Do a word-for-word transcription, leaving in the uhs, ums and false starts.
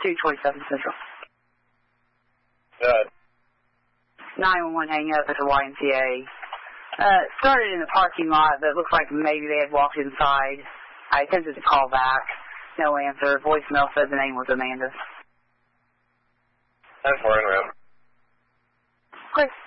two twenty-seven Central. Good. nine one one hang up at the Y M C A. Uh, started in the parking lot, but it looks like maybe they had walked inside. I attempted to call back. No answer. Voicemail said the name was Amanda. That's fine, man. Great.